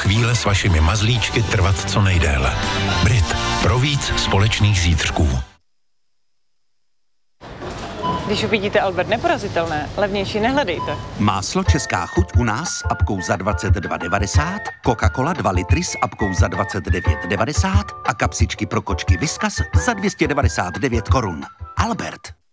chvíle s vašimi mazlíčky trvat co nejdéle. Brit. Pro víc společných zítřků. Když uvidíte Albert neporazitelné, levnější nehledejte. Máslo Česká chuť u nás s apkou za 22,90, Coca-Cola 2 litry s apkou za 29,90 a kapsičky pro kočky Whiskas za 299 korun. Albert.